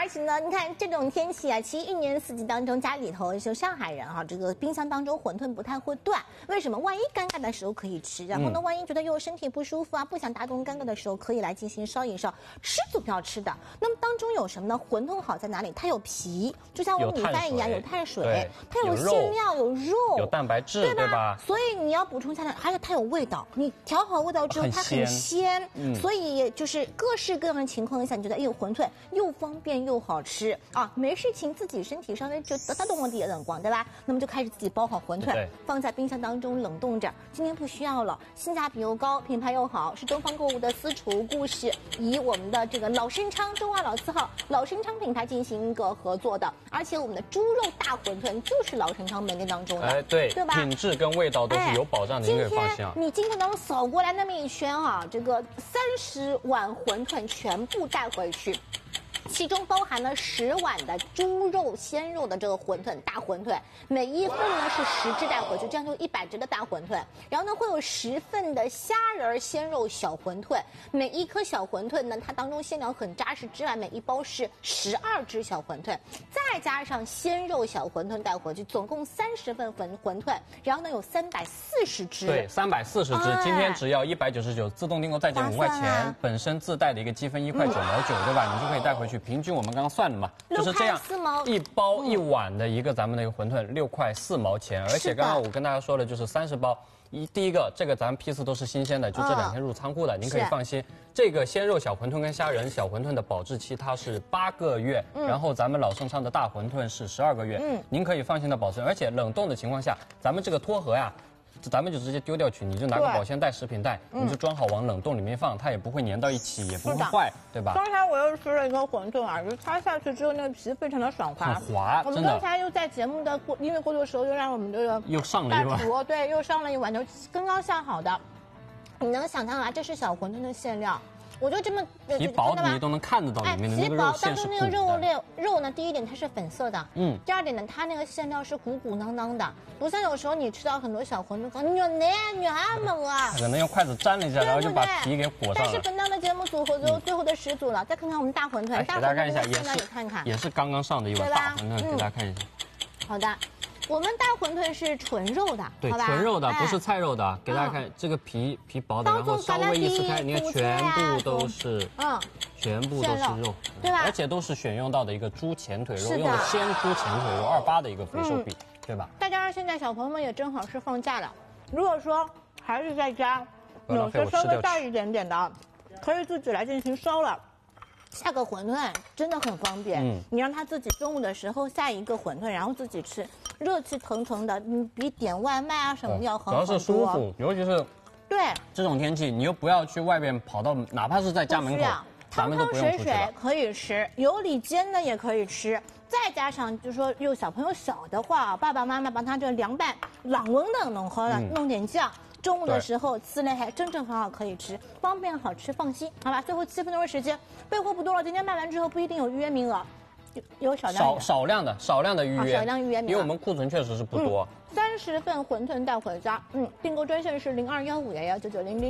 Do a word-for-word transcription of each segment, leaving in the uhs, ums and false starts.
而且呢，你看这种天气啊，其实一年四季当中，家里头就上海人哈、啊，这个冰箱当中馄饨不太会断。为什么？万一尴尬的时候可以吃，然后呢，万一觉得又身体不舒服啊，不想大动干戈的时候，可以来进行烧一烧。吃就不要吃的。那么当中有什么呢？馄饨好在哪里？它有皮，就像我们米饭一样，有碳水，它有馅料，有肉， 有蛋白质， 对吧？ 对吧？ 所以你要补充下来，而且它有味道。你调好味道之后，它很鲜，嗯，所以就是各式各样的情况下，你觉得哎呦馄饨又方便又好吃啊，没事情自己身体稍微就得到动了点冷光，对吧？那么就开始自己包好馄饨，放在冰箱当中冷冻着。今天不需要了，性价比又高，品牌又好，是东方购物的私厨故事，以我们的这个老生昌中华老字号老生昌品牌进行一个合作的，而且我们的猪肉大馄饨就是老生昌门店当中的， 哎，对， 对吧？ 品质跟味道都是有保障的，你可以放心啊。 你今天能扫过来那么一圈啊，这个三十碗馄饨全部带回去。其中包含了十碗的猪肉鲜肉的这个馄饨大馄饨，每一份呢是十只带回去，这样就一百只的大馄饨。然后呢会有十份的虾仁鲜肉小馄饨，每一颗小馄饨呢它当中馅料很扎实之外，每一包是十二只小馄饨，再加上鲜肉小馄饨带回去，总共三十份馄馄饨，然后呢有三百四十只。 对，三百四十只，哎、今天只要一百九十九，自动订购再减五块钱，啊、本身自带的一个积分一块九毛九，对吧？你就可以带回去。平均我们刚刚算的嘛，就是这样，一包一碗的一个咱们的一个馄饨六块四毛钱，而且刚刚我跟大家说的就是三十包，一第一个这个咱们批次都是新鲜的，就这两天入仓库的，您可以放心。这个鲜肉小馄饨跟虾仁小馄饨的保质期它是八个月，然后咱们老盛昌的大馄饨是十二个月，嗯，您可以放心的保存，而且冷冻的情况下，咱们这个托盒呀。咱们就直接丢掉去，你就拿个保鲜袋、食品袋，你就装好往冷冻里面放，它也不会粘到一起，也不会坏，对吧？ 刚才我又吃了一个馄饨啊，就擦下去之后，那个皮非常的爽滑， 很滑。 我们刚才又在节目的过音乐过渡的时候，又让我们这个又上了一碗， 对，又上了一碗，就刚刚下好的。你能想象啊，这是小馄饨的馅料。我就这么皮薄，你都能看得到里面的那个肉馅是皮薄，当中那个肉料肉呢，第一点它是粉色的，嗯，第二点呢，它那个馅料是鼓鼓囊囊的，不像有时候你吃到很多小馄饨，你那你还么啊？ 可能用筷子沾了一下，然后就把皮给裹上了。 但是本档的节目组合最后最后的十组了，再看看我们大馄饨， 大家看一下，也是也看看， 也是刚刚上的一碗大馄饨，给大家看一下。 好的。我们大馄饨是纯肉的， 对，纯肉的，不是菜肉的。给大家看这个皮皮薄的，然后稍微一撕开，你看全部都是，嗯，全部都是肉， 对吧？ 而且都是选用到的一个猪前腿肉，用的鲜猪前腿肉二八的一个肥瘦比，对吧？ 再加上现在小朋友们也正好是放假了，如果说孩子在家，有些稍微大一点点的，可以自己来进行烧了。下个馄饨真的很方便，嗯，你让他自己中午的时候下一个馄饨，然后自己吃，热气腾腾的，你比点外卖啊什么的要好很多。 主要是舒服，尤其是对这种天气，你又不要去外边跑到，哪怕是在家门口，咱们都不用出去了。 汤汤水水可以吃，油里煎的也可以吃，再加上就说有小朋友小的话，爸爸妈妈帮他这凉拌冷温的能喝的，弄点酱。中午的时候吃了还真正很好，可以吃，方便好吃，放心，好吧？最后七分钟的时间，备货不多了，今天卖完之后不一定有预约名额，有少量少少量的少量的预约， 少量预约名额， 因为我们库存确实是不多。 三十份馄饨带回家，嗯，订购专线是零二幺五幺幺九九零零。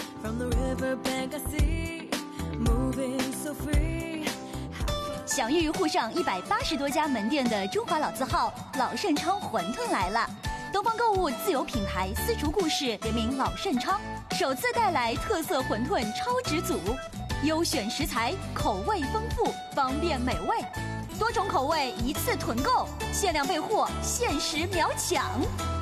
享誉沪上一百八十多家门店的中华老字号老盛昌馄饨来了。东方购物自有品牌私厨故事联名老盛昌，首次带来特色馄饨超值组，优选食材，口味丰富，方便美味，多种口味一次囤购，限量备货，限时秒抢。